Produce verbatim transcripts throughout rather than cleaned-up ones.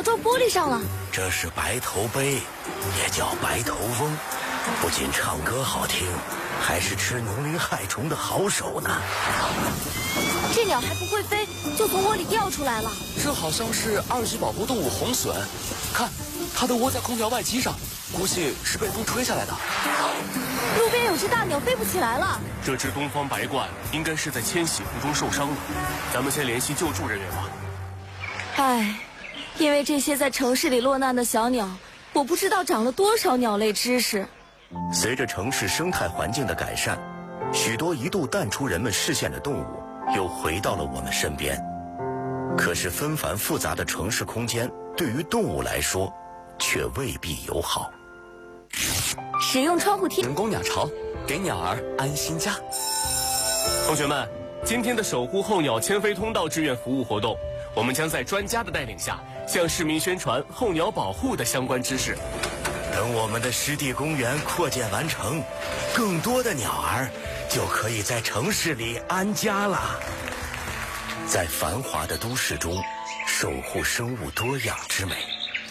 到撞玻璃上了。 这是白头鹎，也叫白头翁，不仅唱歌好听，还是吃农林害虫的好手呢。 这鸟还不会飞，就从窝里掉出来了。 这好像是二级保护动物红隼，看，它的窝在空调外机上，估计是被风吹下来的。 路边有只大鸟飞不起来了。 这只东方白鹳应该是在迁徙途中受伤了，咱们先联系救助人员吧。 唉，因为这些在城市里落难的小鸟，我不知道长了多少鸟类知识。 随着城市生态环境的改善，许多一度淡出人们视线的动物又回到了我们身边。可是纷繁复杂的城市空间对于动物来说却未必友好。 使用窗户贴人工鸟巢，给鸟儿安心家。 同学们，今天的守护候鸟迁飞通道志愿服务活动，我们将在专家的带领下向市民宣传候鸟保护的相关知识。 等我们的湿地公园扩建完成，更多的鸟儿就可以在城市里安家了。在繁华的都市中，守护生物多样之美。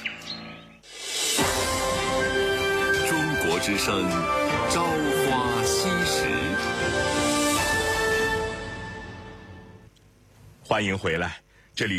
中国之声，朝花夕拾。 欢迎回来。